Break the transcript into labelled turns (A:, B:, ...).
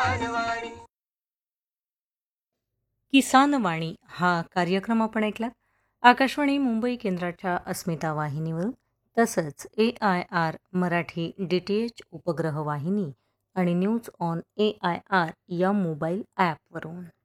A: किसान वाणी हा कार्यक्रम आपण ऐकलात आकाशवाणी मुंबई केंद्राच्या अस्मिता वाहिनीवरून, तसंच AIR मराठी DTH उपग्रह वाहिनी आणि न्यूज ऑन AIR या मोबाईल ॲपवरून.